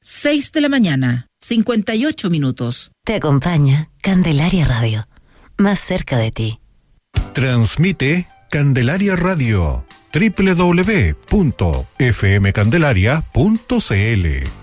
6 de la mañana, 58 minutos. Te acompaña Candelaria Radio, más cerca de ti. Transmite Candelaria Radio, www.fmcandelaria.cl.